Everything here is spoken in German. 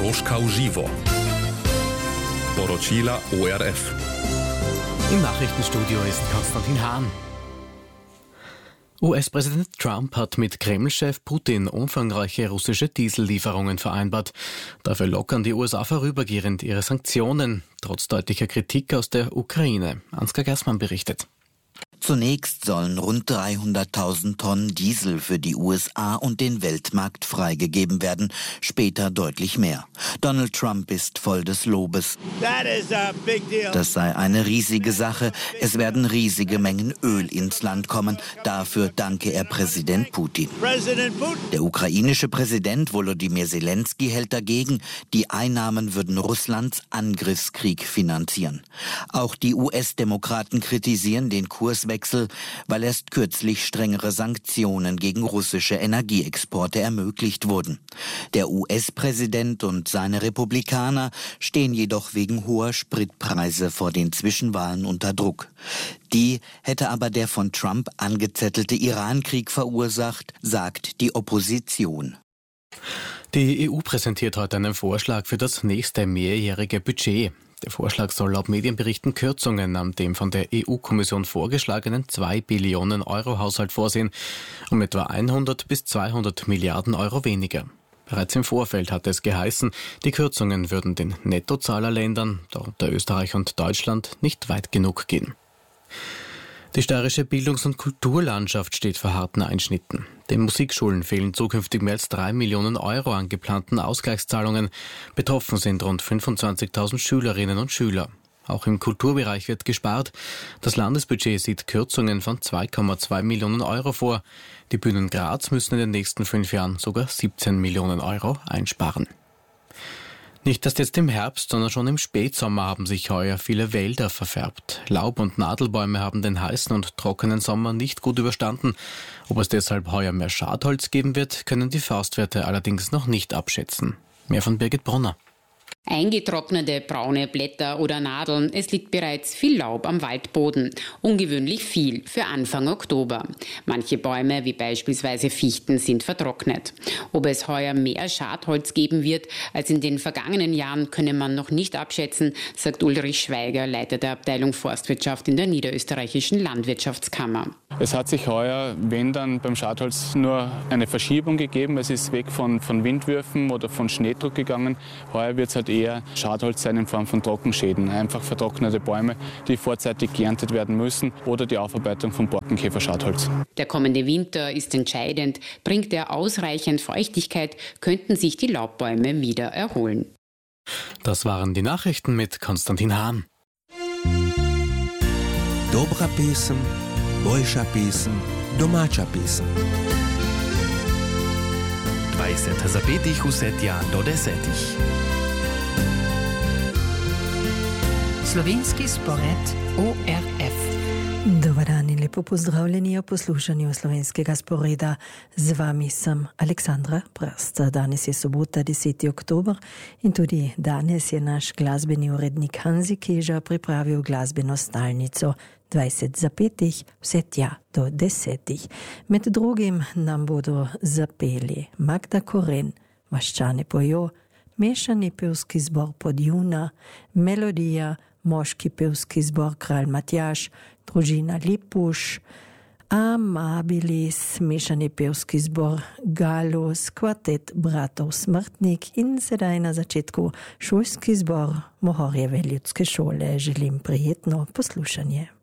Kroška v živo. Poročila ORF. Im Nachrichtenstudio ist Konstantin Hahn. US-Präsident Trump hat mit Kreml-Chef Putin umfangreiche russische Diesellieferungen vereinbart. Dafür lockern die USA vorübergehend ihre Sanktionen, trotz deutlicher Kritik aus der Ukraine. Ansgar Gersmann berichtet. Zunächst sollen rund 300.000 Tonnen Diesel für die USA und den Weltmarkt freigegeben werden, später deutlich mehr. Donald Trump ist voll des Lobes. Das sei eine riesige Sache, es werden riesige Mengen Öl ins Land kommen, dafür danke er Präsident Putin. Der ukrainische Präsident Volodymyr Zelensky hält dagegen, die Einnahmen würden Russlands Angriffskrieg finanzieren. Auch die US-Demokraten kritisieren den Kurswechsel, weil erst kürzlich strengere Sanktionen gegen russische Energieexporte ermöglicht wurden. Der US-Präsident und seine Republikaner stehen jedoch wegen hoher Spritpreise vor den Zwischenwahlen unter Druck. Die hätte aber der von Trump angezettelte Irankrieg verursacht, sagt die Opposition. Die EU präsentiert heute einen Vorschlag für das nächste mehrjährige Budget. Der Vorschlag soll laut Medienberichten Kürzungen an dem von der EU-Kommission vorgeschlagenen 2 Billionen Euro Haushalt vorsehen, um etwa 100 bis 200 Milliarden Euro weniger. Bereits im Vorfeld hatte es geheißen, die Kürzungen würden den Nettozahlerländern, darunter Österreich und Deutschland, nicht weit genug gehen. Die steirische Bildungs- und Kulturlandschaft steht vor harten Einschnitten. Den Musikschulen fehlen zukünftig mehr als 3 Millionen Euro an geplanten Ausgleichszahlungen. Betroffen sind rund 25.000 Schülerinnen und Schüler. Auch im Kulturbereich wird gespart. Das Landesbudget sieht Kürzungen von 2,2 Millionen Euro vor. Die Bühnen Graz müssen in den nächsten 5 Jahren sogar 17 Millionen Euro einsparen. Nicht erst jetzt im Herbst, sondern schon im Spätsommer haben sich heuer viele Wälder verfärbt. Laub- und Nadelbäume haben den heißen und trockenen Sommer nicht gut überstanden. Ob es deshalb heuer mehr Schadholz geben wird, können die Forstwirte allerdings noch nicht abschätzen. Mehr von Birgit Brunner. Eingetrocknete braune Blätter oder Nadeln, es liegt bereits viel Laub am Waldboden. Ungewöhnlich viel für Anfang Oktober. Manche Bäume, wie beispielsweise Fichten, sind vertrocknet. Ob es heuer mehr Schadholz geben wird als in den vergangenen Jahren, könne man noch nicht abschätzen, sagt Ulrich Schweiger, Leiter der Abteilung Forstwirtschaft in der Niederösterreichischen Landwirtschaftskammer. Es hat sich heuer, wenn dann beim Schadholz, nur eine Verschiebung gegeben. Es ist weg von Windwürfen oder von Schneedruck gegangen. Heuer wird es halt eher Schadholz sein in Form von Trockenschäden. Einfach vertrocknete Bäume, die vorzeitig geerntet werden müssen, oder die Aufarbeitung von Borkenkäferschadholz. Der kommende Winter ist entscheidend. Bringt er ausreichend Feuchtigkeit, könnten sich die Laubbäume wieder erholen. Das waren die Nachrichten mit Konstantin Hahn. Dobra pesem, boljša pesem, domača pesem. 20 zapetih vse tja do 10. Slovenski spored ORF. Dobar dan in lepo pozdravljeni o poslušanju slovenskega sporeda. Z vami sem Aleksandra Prst. Danes je sobota, 10. oktober in tudi danes je naš glasbeni urednik Hanzi Keža pripravil glasbeno stalnico 20 zapetih, vse tja do 10. Med drugim nam bodo zapeli Magda Koren, Vaščane pojo, mešani pevski zbor Podjuna, Melodija, moški pevski zbor Kralj Matjaž, družina Lipuš, Amabilis, mešani pevski zbor Galus, kvartet bratov Smrtnik in sedaj na začetku šolski zbor Mohorjeve ljudske šole. Želim prijetno poslušanje.